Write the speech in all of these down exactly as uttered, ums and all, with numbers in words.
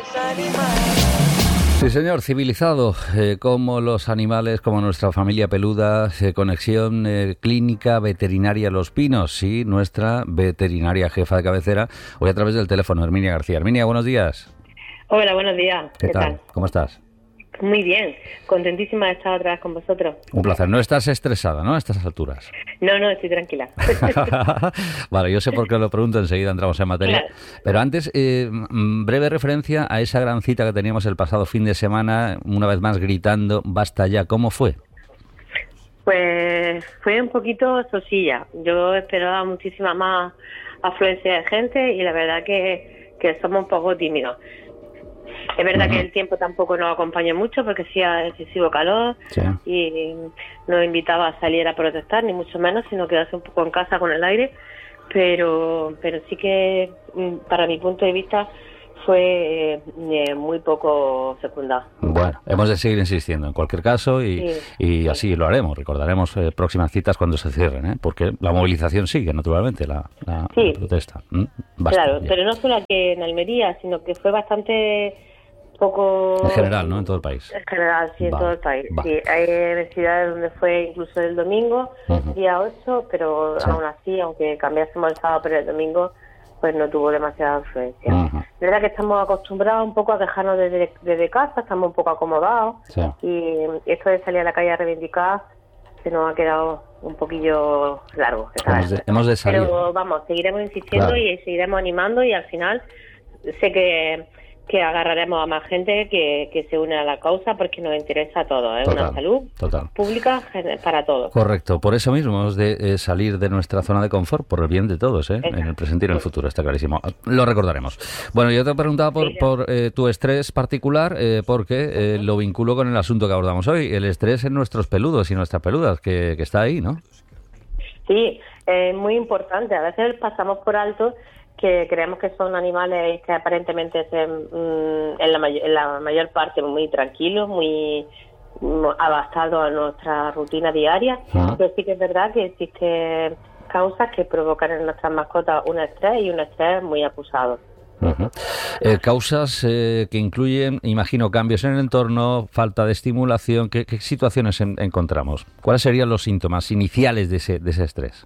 Sí, señor, civilizado, eh, como los animales, como nuestra familia peluda, eh, conexión eh, clínica veterinaria Los Pinos, sí, nuestra veterinaria jefa de cabecera, hoy a través del teléfono, Herminia García. Herminia, buenos días. Hola, buenos días. ¿Qué, ¿Qué tal? tal? ¿Cómo estás? Muy bien, contentísima de estar otra vez con vosotros. Un placer. No estás estresada, ¿no?, a estas alturas. No, no, estoy tranquila. Vale, yo sé por qué lo pregunto, enseguida entramos en materia. Claro. Pero antes, eh, breve referencia a esa gran cita que teníamos el pasado fin de semana, una vez más gritando, basta ya. ¿Cómo fue? Pues fue un poquito sosilla. Yo esperaba muchísima más afluencia de gente y la verdad que, que somos un poco tímidos. Es verdad uh-huh. que el tiempo tampoco nos acompañó mucho porque hacía excesivo calor sí. y no invitaba a salir a protestar, ni mucho menos, sino quedarse un poco en casa con el aire, pero pero sí que para mi punto de vista fue eh, muy poco secundado. Bueno, hemos de seguir insistiendo en cualquier caso y, sí. y así lo haremos, recordaremos eh, próximas citas cuando se cierren, ¿eh? Porque la movilización sigue, naturalmente, la, la, sí. la protesta. ¿Mm? Basta, claro, ya. Pero no solo aquí en Almería, sino que fue bastante... poco... En general, ¿no? En todo el país. En general, sí, en vale, todo el país. Vale. Sí, hay ciudades donde fue incluso el domingo, uh-huh. día ocho, pero sí. aún así, aunque cambiásemos el sábado pero el domingo, pues no tuvo demasiada influencia. Uh-huh. Es verdad que estamos acostumbrados un poco a quejarnos desde, desde casa, estamos un poco acomodados, sí. y esto de salir a la calle a reivindicar se nos ha quedado un poquillo largo. Hemos de, hemos de salir. Pero vamos, seguiremos insistiendo claro. y seguiremos animando y al final sé que... que agarraremos a más gente que, que se une a la causa porque nos interesa a todos. Es total, una salud total. pública para todos. Correcto. Por eso mismo hemos de eh, salir de nuestra zona de confort, por el bien de todos, ¿eh? En el presente y en el futuro, está clarísimo. Lo recordaremos. Bueno, yo te preguntaba por, sí, por eh, tu estrés particular, eh, porque eh, lo vinculo con el asunto que abordamos hoy, el estrés en nuestros peludos y nuestras peludas, que, que está ahí, ¿no? Sí, es muy importante. A veces pasamos por alto que creemos que son animales que aparentemente se, mmm, en, la may- en la mayor parte muy tranquilos, muy mm, adaptados a nuestra rutina diaria, uh-huh. pero sí que es verdad que existen causas que provocan en nuestras mascotas un estrés y un estrés muy acusado. Uh-huh. Eh, causas eh, que incluyen, imagino, cambios en el entorno, falta de estimulación. ¿Qué, qué situaciones en, encontramos? ¿Cuáles serían los síntomas iniciales de ese, de ese estrés?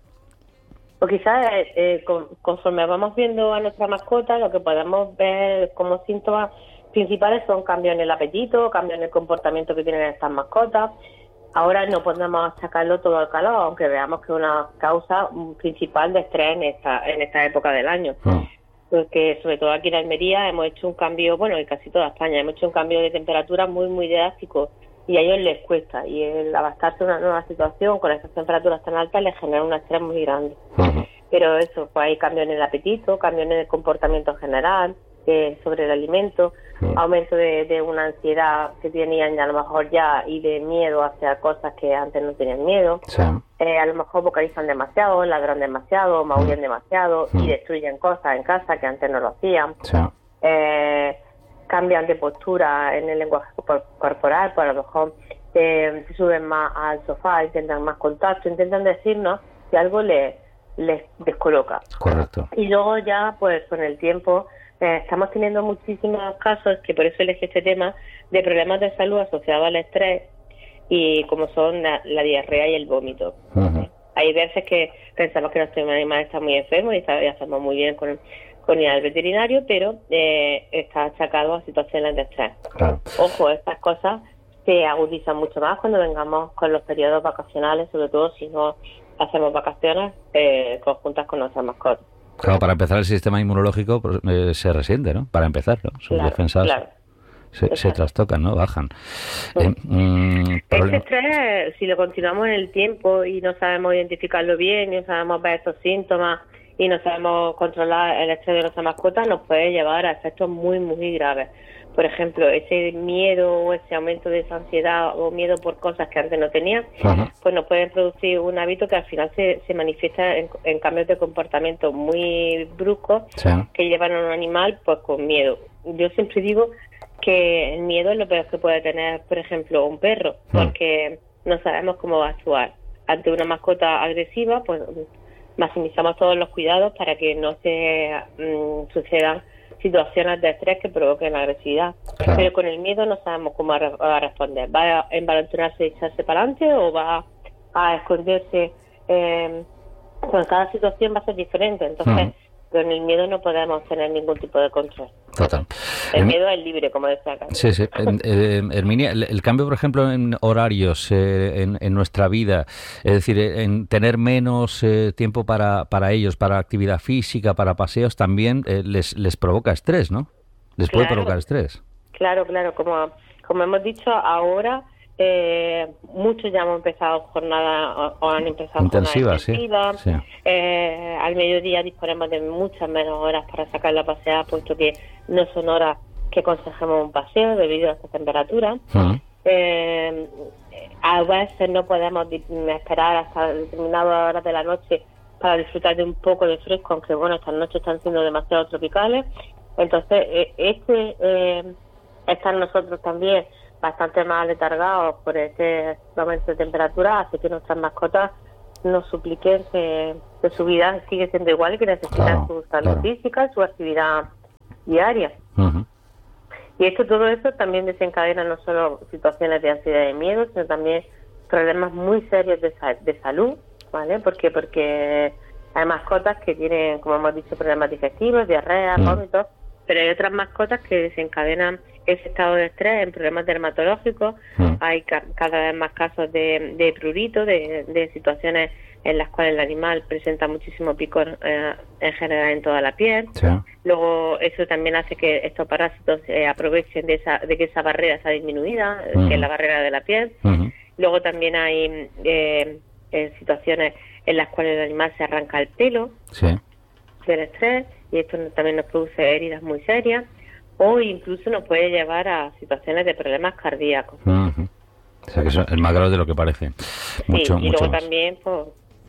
O quizás eh, con, conforme vamos viendo a nuestra mascota, lo que podemos ver como síntomas principales son cambios en el apetito, cambios en el comportamiento que tienen estas mascotas. Ahora no podemos sacarlo todo al calor, aunque veamos que es una causa principal de estrés en esta, en esta época del año. Mm. Porque sobre todo aquí en Almería hemos hecho un cambio, bueno, en casi toda España, hemos hecho un cambio de temperatura muy, muy drástico. Y a ellos les cuesta, y el adaptarse a una nueva situación con esas temperaturas tan altas les genera un estrés muy grande. Uh-huh. Pero eso, pues hay cambios en el apetito, cambios en el comportamiento general, eh, sobre el alimento, uh-huh. aumento de, de una ansiedad que tenían a lo mejor ya y de miedo hacia cosas que antes no tenían miedo. Sí. Eh, a lo mejor vocalizan demasiado, ladran demasiado, maullan uh-huh. demasiado uh-huh. y destruyen cosas en casa que antes no lo hacían. Sí. Eh, cambian de postura en el lenguaje corporal, pues a lo mejor eh, se suben más al sofá, intentan más contacto, intentan decirnos si algo les, les descoloca. Correcto. Y luego ya, pues con el tiempo, eh, estamos teniendo muchísimos casos, que por eso elegí este tema, de problemas de salud asociados al estrés, y como son la, la diarrea y el vómito. Uh-huh. Hay veces que pensamos que nuestro animal está muy enfermo y está, ya estamos muy bien con con ir al veterinario, pero eh, está achacado a situaciones de estrés. Claro. Ojo, estas cosas se agudizan mucho más cuando vengamos con los periodos vacacionales, sobre todo si no hacemos vacaciones eh, conjuntas con nuestras mascotas. Claro, para empezar el sistema inmunológico pues, eh, se resiente, ¿no? Para empezar, ¿no? Sus claro, defensas claro. Se, se trastocan, ¿no? Bajan. Sí. Eh, mm, este estrés, si lo continuamos en el tiempo y no sabemos identificarlo bien, y no sabemos ver estos síntomas, y no sabemos controlar el estrés de nuestra mascota, nos puede llevar a efectos muy, muy graves. Por ejemplo, ese miedo o ese aumento de esa ansiedad o miedo por cosas que antes no tenía, uh-huh. pues nos pueden producir un hábito que al final se, se manifiesta en, en cambios de comportamiento muy bruscos sí. que llevan a un animal pues con miedo. Yo siempre digo que el miedo es lo peor que puede tener, por ejemplo, un perro, porque uh-huh. no sabemos cómo va a actuar. Ante una mascota agresiva, pues maximizamos todos los cuidados para que no se mmm, sucedan situaciones de estrés que provoquen agresividad. Claro. Pero con el miedo no sabemos cómo va a responder. ¿Va a envalentonarse y echarse para adelante o va a esconderse? Eh, pues cada situación va a ser diferente. Entonces, uh-huh. con el miedo no podemos tener ningún tipo de control. Total. El Herm- miedo es libre, como decía acá. Sí, sí. Eh, Herminia, el, el cambio, por ejemplo, en horarios, eh, en, en nuestra vida, es decir, en tener menos eh, tiempo para, para ellos, para actividad física, para paseos, también eh, les, les provoca estrés, ¿no? Les claro, puede provocar estrés. Claro, claro. Como, como hemos dicho, ahora eh, muchos ya hemos empezado jornadas o, o han empezado intensivas, jornadas intensivas. Sí, sí. Eh, al mediodía disponemos de muchas menos horas para sacarla a pasear, puesto que no son horas que aconsejamos un paseo debido a esta temperatura. Uh-huh. Eh, a veces no podemos esperar hasta determinadas horas de la noche para disfrutar de un poco de fresco, aunque bueno, estas noches están siendo demasiado tropicales. Entonces, eh, este eh, estar nosotros también bastante más letargados por este aumento de temperatura hace que nuestras mascotas nos supliquen que, que su vida sigue siendo igual y que necesitan claro, su salud claro. física, su actividad diaria. Uh-huh. Y esto, todo eso también desencadena no solo situaciones de ansiedad y miedo, sino también problemas muy serios de, de salud, ¿vale? ¿Por qué? Porque hay mascotas que tienen, como hemos dicho, problemas digestivos, diarrea, uh-huh. vómitos, pero hay otras mascotas que desencadenan ese estado de estrés en problemas dermatológicos. Uh-huh. Hay ca- cada vez más casos de, de prurito, de, de situaciones en las cuales el animal presenta muchísimo picor eh, en general en toda la piel. Sí. Luego eso también hace que estos parásitos eh, aprovechen de esa de que esa barrera está disminuida, uh-huh. que es la barrera de la piel. Uh-huh. Luego también hay eh, eh, situaciones en las cuales el animal se arranca el pelo sí. del estrés, y esto también nos produce heridas muy serias, o incluso nos puede llevar a situaciones de problemas cardíacos. Uh-huh. O sea que eso es más grave de lo que parece. Mucho, sí, y mucho luego más. también pues,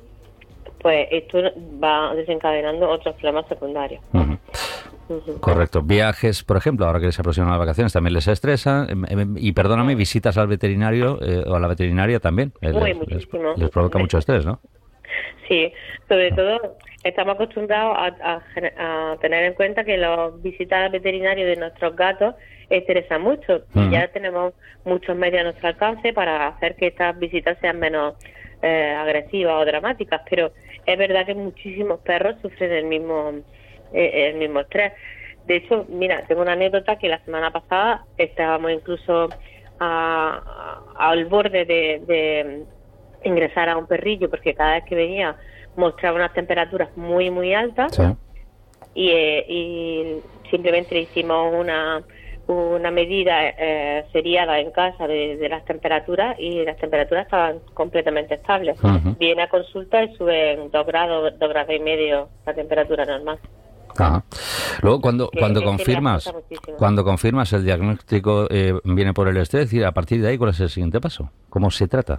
pues esto va desencadenando otros problemas secundarios. Uh-huh. Uh-huh. Correcto. Viajes, por ejemplo, ahora que se aproximan las vacaciones, también les estresa. Y perdóname, visitas al veterinario eh, o a la veterinaria también. Muy, les, muchísimo. Les, les provoca mucho estrés, ¿no? Sí, sobre todo estamos acostumbrados a, a, a tener en cuenta que las visitas al veterinario de nuestros gatos estresan mucho. Uh-huh. Y ya tenemos muchos medios a nuestro alcance para hacer que estas visitas sean menos eh, agresivas o dramáticas, pero es verdad que muchísimos perros sufren el mismo eh, el mismo estrés. De hecho, mira, tengo una anécdota que la semana pasada estábamos incluso a, a, al borde de, de ingresar a un perrillo, porque cada vez que venía mostraba unas temperaturas muy, muy altas. Sí. y, eh, y simplemente hicimos una una medida eh, seriada en casa de, de las temperaturas, y las temperaturas estaban completamente estables. Uh-huh. Viene a consulta y sube dos grados, dos grados y medio la temperatura normal. Ajá. Luego, cuando que, cuando que confirmas cuando confirmas el diagnóstico, eh, viene por el estrés, y a partir de ahí, ¿cuál es el siguiente paso? ¿Cómo se trata?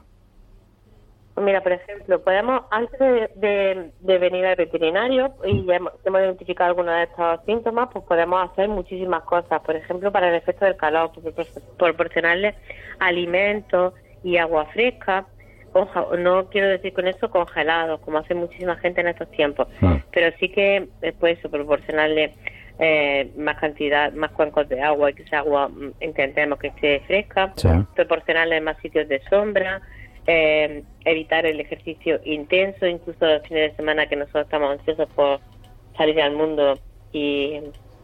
Mira, por ejemplo, podemos, antes de, de, de venir al veterinario y ya hemos, hemos identificado algunos de estos síntomas, pues podemos hacer muchísimas cosas. Por ejemplo, para el efecto del calor, proporcionarles alimentos y agua fresca. Ojo, no quiero decir con eso congelados, como hace muchísima gente en estos tiempos, ah. pero sí que después eso, proporcionarle eh, más cantidad, más cuencos de agua, y que esa agua intentemos que esté fresca, sí. proporcionarle más sitios de sombra. Eh, evitar el ejercicio intenso, incluso los fines de semana que nosotros estamos ansiosos por salir al mundo y,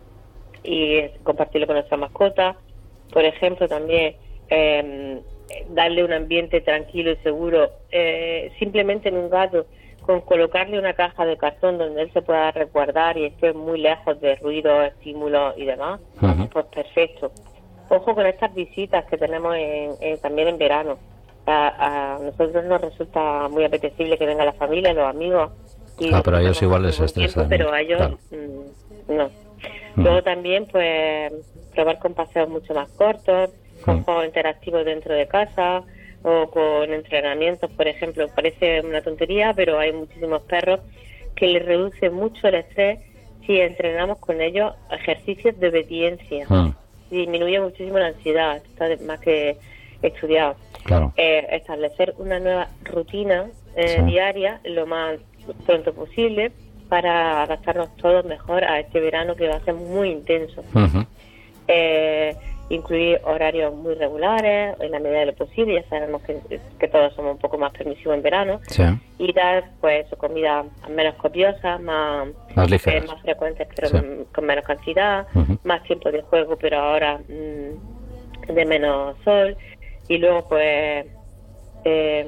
y compartirlo con nuestra mascota. Por ejemplo, también eh, darle un ambiente tranquilo y seguro, eh, simplemente en un gato, con colocarle una caja de cartón donde él se pueda resguardar y esté muy lejos de ruidos, estímulos y demás, uh-huh. pues perfecto. Ojo con estas visitas que tenemos en, en, también en verano. A, a nosotros nos resulta muy apetecible que venga la familia, los amigos. Y ah, pero a ellos igual les estresa. Pero a ellos claro. mmm, no. Mm. Luego también, pues, probar con paseos mucho más cortos, con mm. juegos interactivos dentro de casa, o con entrenamientos, por ejemplo. Parece una tontería, pero hay muchísimos perros que les reduce mucho el estrés si entrenamos con ellos ejercicios de obediencia. Mm. Disminuye muchísimo la ansiedad, está más que estudiado. Claro. Eh, establecer una nueva rutina eh, sí. diaria lo más pronto posible, para adaptarnos todos mejor a este verano que va a ser muy intenso. Uh-huh. Eh, incluir horarios muy regulares en la medida de lo posible, ya sabemos que, que todos somos un poco más permisivos en verano, sí. y dar pues comida menos copiosa, más, más ligeras, eh, más frecuentes pero sí. con menos cantidad, uh-huh. más tiempo de juego pero ahora mmm, de menos sol, y luego pues eh,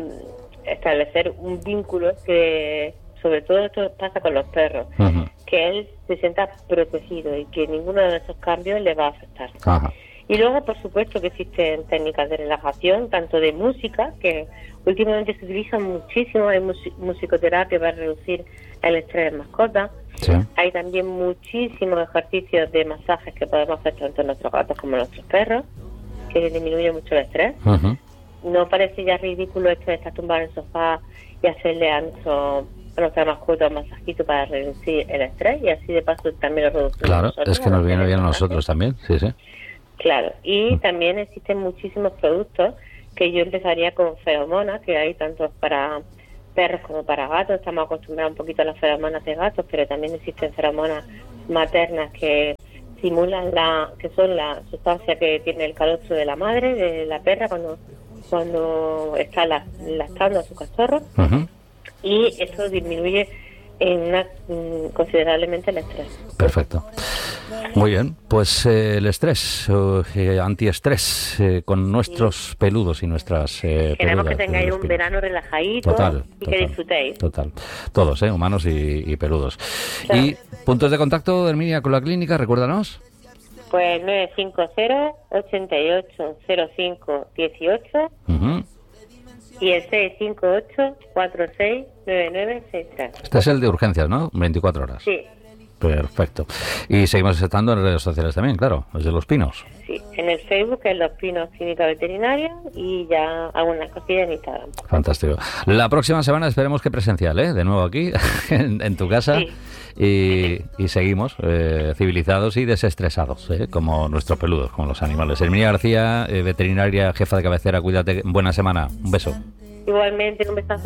establecer un vínculo que, sobre todo esto pasa con los perros, uh-huh. que él se sienta protegido y que ninguno de esos cambios le va a afectar. Ajá. Y luego, por supuesto, que existen técnicas de relajación, tanto de música, que últimamente se utilizan muchísimo, hay mus- musicoterapia para reducir el estrés de mascotas. Sí. Hay también muchísimos ejercicios de masajes que podemos hacer tanto nuestros gatos como nuestros perros, que disminuyen mucho el estrés. Uh-huh. No parece ya ridículo esto de estar tumbado en el sofá y hacerle a nuestro a nuestra mascota un masajito para reducir el estrés, y así de paso también lo reducimos. Claro, nosotros, es que nos viene bien a nosotros también, sí, sí. Claro, y Mm. también existen muchísimos productos que yo empezaría con feromonas, que hay tanto para perros como para gatos. Estamos acostumbrados un poquito a las feromonas de gatos, pero también existen feromonas maternas que simulan la, que son la sustancia que tiene el calostro de la madre, de la perra, cuando cuando está la, lactando a su cachorro. Uh-huh. Y eso disminuye en una, considerablemente el estrés. Perfecto. Muy bien, pues eh, el estrés, eh, antiestrés, eh, con nuestros sí. peludos y nuestras eh, Queremos peludas, que tengáis un verano relajadito total, y total, que disfrutéis. Total, todos, eh, humanos y, y peludos. Claro. Y puntos de contacto, Herminia, con la clínica, recuérdanos. Pues nueve cinco cero, ochenta y ocho, cero cinco, dieciocho. Uh-huh. Y el seis cinco ocho, cuatro seis, nueve nueve seis tres. Este es el de urgencias, ¿no? veinticuatro horas. Sí. Perfecto. Y seguimos estando en redes sociales también, claro, desde Los Pinos. Sí, en el Facebook, en Los Pinos Clínica Veterinaria, y ya algunas cosillas en Instagram. Fantástico. La próxima semana esperemos que presencial, ¿eh? De nuevo aquí, en, en tu casa. Sí. Y, y seguimos eh, civilizados y desestresados, ¿eh? Como nuestros peludos, como los animales. Herminia García, eh, veterinaria, jefa de cabecera, cuídate, buena semana. Un beso. Igualmente, un besazo.